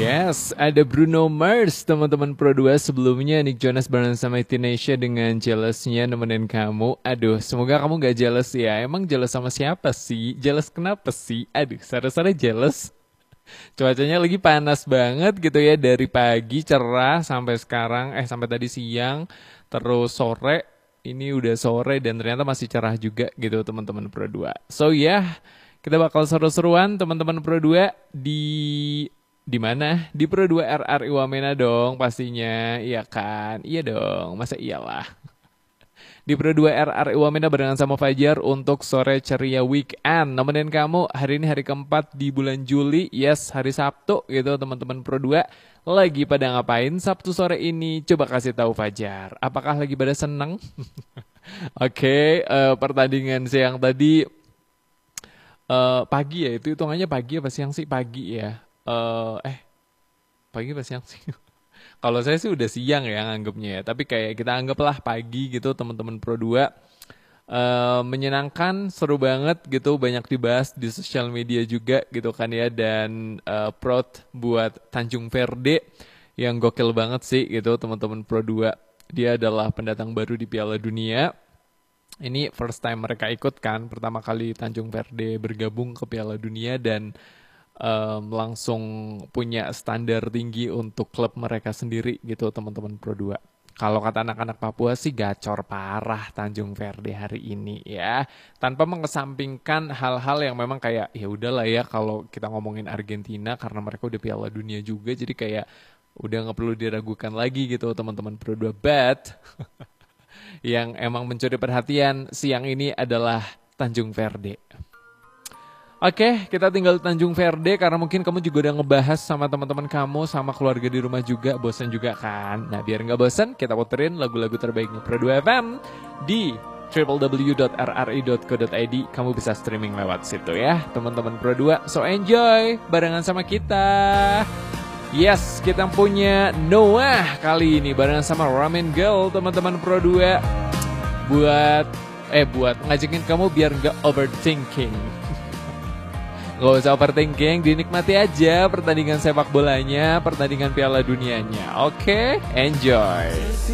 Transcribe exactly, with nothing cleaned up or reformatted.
Yes, ada Bruno Mars, teman-teman Pro dua. Sebelumnya Nick Jonas bareng sama Tinesha dengan Jealousnya nemenin kamu. Aduh, semoga kamu gak jealous ya. Emang jealous sama siapa sih? Jealous kenapa sih? Aduh, sare-sare jealous. Cuacanya lagi panas banget gitu ya. Dari pagi cerah sampai sekarang, eh sampai tadi siang. Terus sore, ini udah sore dan ternyata masih cerah juga gitu teman-teman Pro dua. So ya, yeah, kita bakal seru-seruan teman-teman Pro dua di di mana? Di Pro dua R R I Wamena dong pastinya. Iya kan? Iya dong. Masa iyalah. Di Pro dua R R I Wamena barengan sama Fajar untuk sore ceria weekend. Nemenin kamu hari ini hari keempat di bulan Juli. Yes, hari Sabtu gitu teman-teman Pro dua. Lagi pada ngapain Sabtu sore ini? Coba kasih tahu Fajar. Apakah lagi pada seneng? Oke, okay, uh, pertandingan siang tadi uh, pagi ya. Itu hitungannya pagi apa siang sih? Pagi ya. Uh, eh pagi apa siang sih? Kalau saya sih udah siang ya nganggapnya ya. Tapi kayak kita anggaplah pagi gitu teman-teman Pro dua. Uh, menyenangkan, seru banget gitu. Banyak dibahas di sosial media juga gitu kan ya. Dan uh, proud buat Tanjung Verde yang gokil banget sih gitu teman-teman Pro dua. Dia adalah pendatang baru di Piala Dunia. Ini first time mereka ikut kan. Pertama kali Tanjung Verde bergabung ke Piala Dunia dan Um, langsung punya standar tinggi untuk klub mereka sendiri gitu teman-teman Pro dua. Kalau kata anak-anak Papua sih gacor parah Tanjung Verde hari ini ya. Tanpa mengesampingkan hal-hal yang memang kayak ya udahlah ya kalau kita ngomongin Argentina karena mereka udah Piala Dunia juga jadi kayak udah nggak perlu diragukan lagi gitu teman-teman Pro dua. But yang emang mencuri perhatian siang ini adalah Tanjung Verde. Oke, kita tinggal Tanjung Verde karena mungkin kamu juga udah ngebahas sama teman-teman kamu, sama keluarga di rumah juga, bosan juga kan? Nah, biar nggak bosan, kita puterin lagu-lagu terbaiknya Pro dua F M di w w w dot r r i dot co dot i d. Kamu bisa streaming lewat situ ya, teman-teman Pro dua. So enjoy barengan sama kita. Yes, kita punya Noah kali ini barengan sama Ramen Girl, teman-teman Pro dua. Buat eh buat ngajakin kamu biar nggak overthinking. Gak usah overthinking, dinikmati aja pertandingan sepak bolanya, pertandingan Piala Dunianya. Oke, okay? Enjoy.